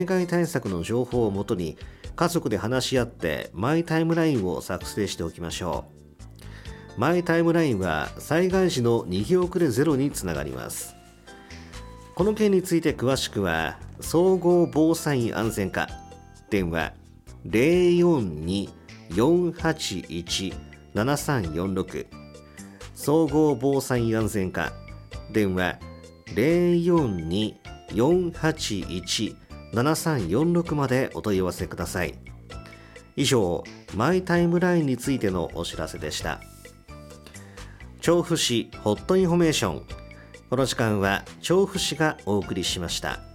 災害対策の情報をもとに家族で話し合ってマイタイムラインを作成しておきましょう。マイタイムラインは災害時の逃げ遅れゼロにつながります。この件について詳しくは総合防災安全課電話 042-481-7346 総合防災安全課電話 042-481-7346 までお問い合わせください。以上、マイタイムラインについてのお知らせでした。調布市ホットインフォメーション。この時間は調布市がお送りしました。